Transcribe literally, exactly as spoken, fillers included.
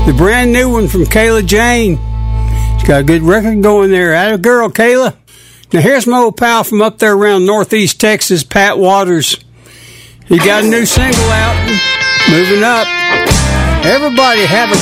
The brand new one from Kayla Jane. She's got a good record going there. Atta girl, Kayla. Now here's my old pal from up there around northeast Texas, Pat Waters. He got a new single out, Moving Up. Everybody have a